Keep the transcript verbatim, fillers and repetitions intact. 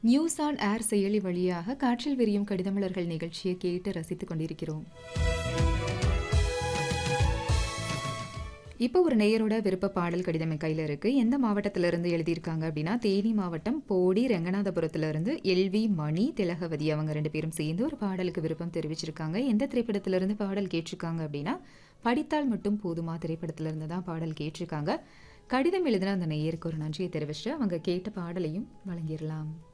News on air செயலி வழியாக காற்றில் விரியும் கடிதமலர்கள் நிகழ்ச்சியை கேட்டு ரசித்துக் கொண்டிருக்கிறோம். இப்போ ஒரு நேயரோட விருப்ப பாடல் கடிதம் என் கையில் இருக்கு. எந்த மாவட்டத்திலிருந்து எழுதியிருக்காங்க அப்படின்னா, தேனி மாவட்டம் போடி ரெங்கநாதபுரத்திலிருந்து எல்வி மணி திலகவதி அவங்க ரெண்டு பேரும் சேர்ந்து ஒரு பாடலுக்கு விருப்பம் தெரிவிச்சிருக்காங்க. எந்த திரைப்படத்திலிருந்து பாடல் கேட்டிருக்காங்க அப்படின்னா, படித்தால் மட்டும் போதுமா திரைப்படத்திலிருந்து தான் பாடல் கேட்டிருக்காங்க. கடிதம் எழுதின அந்த நேயருக்கு ஒரு நன்றியை தெரிவிச்சுட்டு அவங்க கேட்ட பாடலையும் வழங்கிடலாம்.